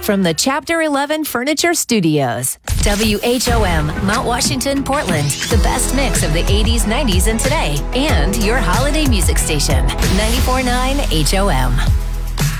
from the Chapter 11 Furniture Studios. WHOM, Mount Washington, Portland. The best mix of the 80s, 90s, and today. And your holiday music station. 94.9 HOM.